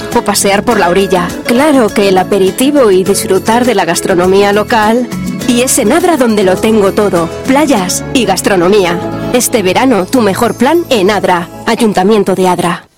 o pasear por la orilla. Claro que el aperitivo y disfrutar de la gastronomía local. Y es en Adra donde lo tengo todo, playas y gastronomía. Este verano tu mejor plan en Adra, Ayuntamiento de Adra.